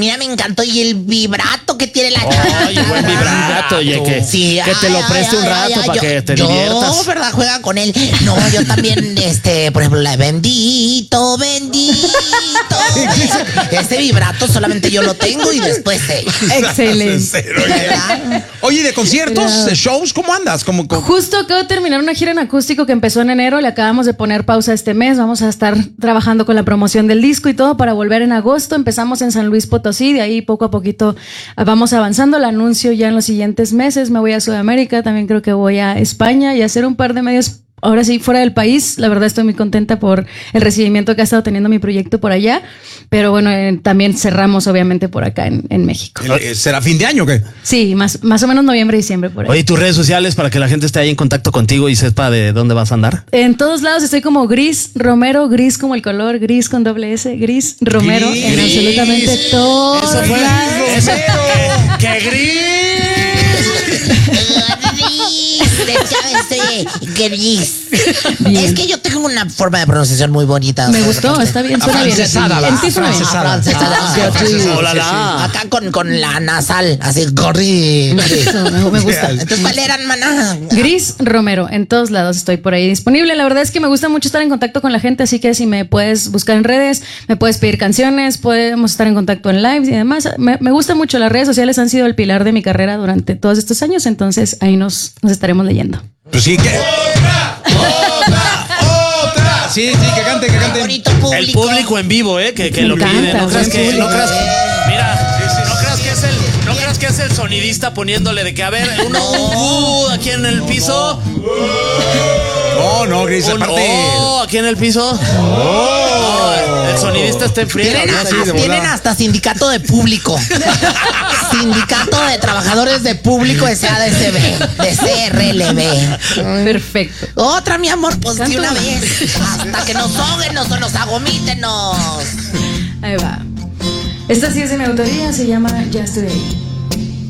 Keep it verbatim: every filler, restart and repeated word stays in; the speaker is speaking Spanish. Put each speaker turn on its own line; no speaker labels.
Mira, me encantó. Y el vibrato que tiene la chava.
Ay, buen vibrato, oye, que,
sí,
que te
ay,
lo preste
ay,
un rato
ay, ay,
para
yo,
que te
yo,
diviertas.
¿verdad? Juega con él. No, yo también, este, por ejemplo, la de bendito, bendito. Ese vibrato solamente yo lo tengo y después él.
Excelente.
Oye, Oye, de conciertos, de shows, ¿cómo andas? ¿Cómo, cómo?
Justo acabo de terminar una gira en acústico que empezó en enero, le acabamos de poner pausa este mes, vamos a estar trabajando con la promoción del disco y todo para volver en agosto. Empezamos en San Luis Potosí, de ahí poco a poquito vamos avanzando, el anuncio ya en los siguientes meses. Me voy a Sudamérica, también creo que voy a España y a hacer un par de medios. Ahora sí, fuera del país, la verdad estoy muy contenta por el recibimiento que ha estado teniendo mi proyecto por allá, pero bueno, eh, también cerramos obviamente por acá en, en México.
¿Será fin de año o qué?
Sí, más, más o menos noviembre, diciembre por ahí.
Oye, tus redes sociales para que la gente esté ahí en contacto contigo y sepa de dónde vas a andar.
En todos lados estoy como Gris Romero, Gris como el color, Gris con doble S, Gris Romero,
Gris,
en absolutamente todos
Eso fue.
lados.
Eso, que, que gris.
Gris. Es que yo tengo una forma de pronunciación muy bonita.
Me gustó, está bien, suena bien.
Afrancesada,
En ti suena bien.
Afrancesada.
Ah,
Sí, sí,
hola,
sí,
la.
sí. Acá con, con la nasal, así, gorri.
Eso, me, me gusta.
Entonces, ¿cuál eran, maná?
Gris Romero, en todos lados estoy por ahí disponible. La verdad es que me gusta mucho estar en contacto con la gente, así que si me puedes buscar en redes, me puedes pedir canciones, podemos estar en contacto en lives y demás. Me, me gusta mucho, las redes sociales han sido el pilar de mi carrera durante todos estos años, entonces ahí nos, nos estaremos leyendo.
Pues sí, que... ¡Otra! ¡Otra! ¡Otra! Sí, sí, que cante, que cante.
Bonito público.
El público en vivo, ¿eh? Que, que
Me
lo
encanta,
pide. No creas
buen
que, no
público.
creas que- mira, no creas que es el, no creas que es el sonidista poniéndole de que, a ver, uno, un uh, aquí en el piso.
No, no, Gris,
Un
aparte...
oh, aquí en el piso. No, el sonidista está en friega.
Tienen,
¿no?
hasta,
sí, de
tienen
volada.
hasta sindicato de público. Sindicato de trabajadores de público de C A D C B, de C R L B.
Perfecto.
Otra, mi amor, pues de
Canto.
una vez. Hasta que nos ahóguenos o nos agomítenos.
Ahí va. Esta sí es de mi autoría, se llama Just Today.